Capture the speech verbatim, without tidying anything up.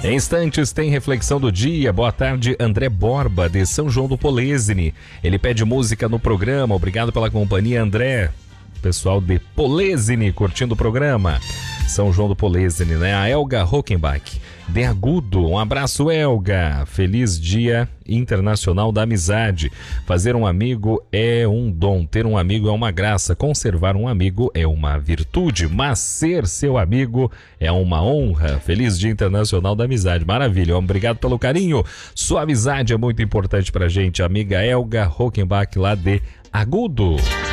Em instantes tem reflexão do dia. Boa tarde, André Borba, de São João do Polesine. Ele pede música no programa. Obrigado pela companhia, André. Pessoal de Polesine curtindo o programa. São João do Polesine, né? A Elga Hockenbach, de Agudo. Um abraço, Elga. Feliz Dia Internacional da Amizade. Fazer um amigo é um dom, ter um amigo é uma graça, conservar um amigo é uma virtude, mas ser seu amigo é uma honra. Feliz Dia Internacional da Amizade. Maravilha. Obrigado pelo carinho. Sua amizade é muito importante pra gente, amiga Elga Hockenbach, lá de Agudo.